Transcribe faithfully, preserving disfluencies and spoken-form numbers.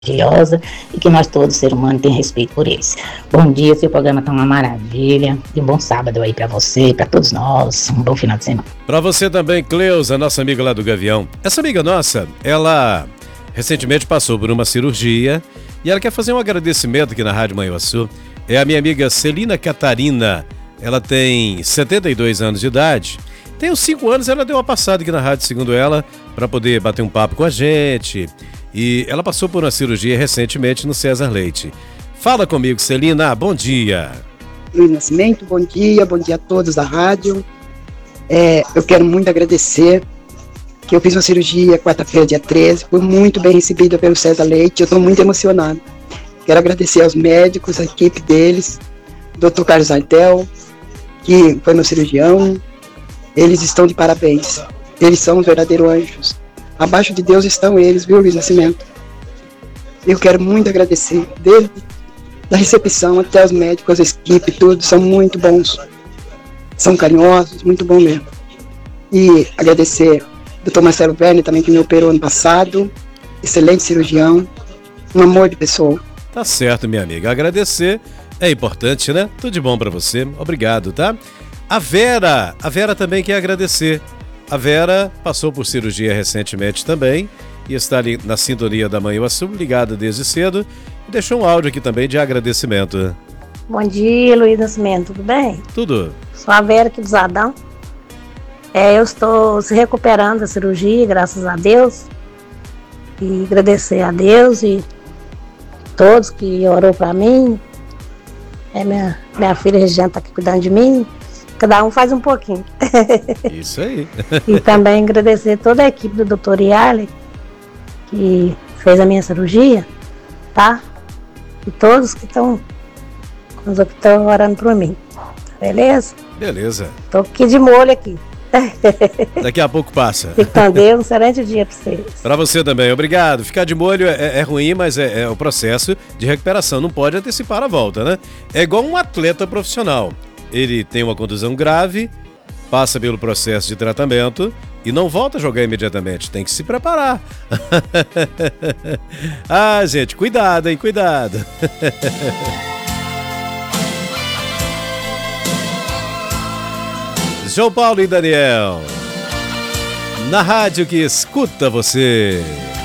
religiosa e que nós todos, ser humano, tem respeito por eles. Bom dia, seu programa tá uma maravilha. E um bom sábado aí pra você e pra todos nós. Um bom final de semana. Pra você também, Cleusa, nossa amiga lá do Gavião. Essa amiga nossa, ela recentemente passou por uma cirurgia e ela quer fazer um agradecimento aqui na Rádio Manhuaçu. É a minha amiga Celina Catarina. Ela tem setenta e dois anos de idade. Tem uns cinco anos ela deu uma passada aqui na rádio, segundo ela, para poder bater um papo com a gente. E ela passou por uma cirurgia recentemente no César Leite. Fala comigo, Celina, bom dia. Luiz Nascimento, bom dia, bom dia a todos da rádio. É, eu quero muito agradecer que eu fiz uma cirurgia quarta-feira, dia treze, fui muito bem recebida pelo César Leite, eu estou muito emocionada. Quero agradecer aos médicos, a equipe deles, doutor Carlos Artel, que foi meu cirurgião. Eles estão de parabéns, eles são os verdadeiros anjos. Abaixo de Deus estão eles, viu, Luiz Nascimento? Eu quero muito agradecer, desde da recepção até os médicos, a equipe, tudo, são muito bons. São carinhosos, muito bom mesmo. E agradecer ao doutor Marcelo Verne também, que me operou ano passado. Excelente cirurgião, um amor de pessoa. Tá certo, minha amiga. Agradecer é importante, né? Tudo de bom pra você. Obrigado, tá? A Vera, a Vera também quer agradecer. A Vera passou por cirurgia recentemente também e está ali na sintonia da Manhuaçu, ligada desde cedo, e deixou um áudio aqui também de agradecimento. Bom dia, Luiz Nascimento, tudo bem? Tudo. Sou a Vera aqui do Zadão. É, eu estou se recuperando da cirurgia, graças a Deus. E agradecer a Deus e todos que orou para mim. É, minha, minha filha Regiane está aqui cuidando de mim. Cada um faz um pouquinho. Isso aí. E também agradecer toda a equipe do doutor Yale, que fez a minha cirurgia, tá? E todos que estão que estão orando por mim. Beleza? Beleza. Tô aqui de molho aqui. Daqui a pouco passa. Fique com Deus, um excelente dia para vocês. Para você também, obrigado. Ficar de molho é, é ruim, mas é, é o processo de recuperação. Não pode antecipar a volta, né? É igual um atleta profissional. Ele tem uma contusão grave, passa pelo processo de tratamento e não volta a jogar imediatamente. Tem que se preparar. Ah, gente, cuidado, hein? Cuidado. João Paulo e Daniel, na rádio que escuta você.